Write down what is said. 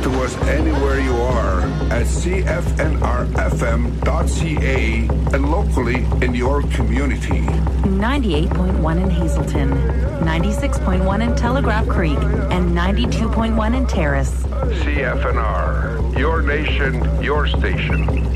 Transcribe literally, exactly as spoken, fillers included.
to us anywhere you are at c f n r f m dot c a and locally in your community. ninety-eight point one in Hazelton, ninety-six point one in Telegraph Creek, and ninety-two point one in Terrace. C F N R, your nation, your station.